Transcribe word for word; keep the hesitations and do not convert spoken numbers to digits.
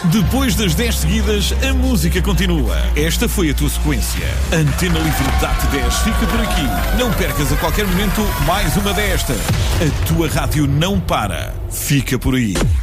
Depois das dez seguidas, a música continua. Esta foi a tua sequência. Antena Livre Date dez fica por aqui. Não percas a qualquer momento mais uma destas. A tua rádio não para. Fica por aí.